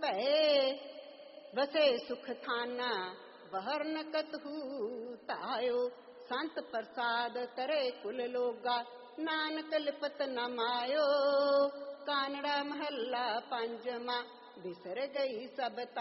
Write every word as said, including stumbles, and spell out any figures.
ਭਏ। ਵਸੇ ਸੁਖ ਥਾਨਾ ਬਹਰ ਨ ਕਤਹੂ ਧਾਇਓ। ਸੰਤ ਪ੍ਰਸਾਦ ਤਰੇ ਕੁਲ ਲੋਗਾ ਨਾਨਕ ਲਿਪਤ ਨ ਮਾਇਓ। ਕਾਨੜਾ ਮਹੱਲਾ ਪੰਜਵਾਂ। ਬਿਸਰ ਗਈ ਸਭ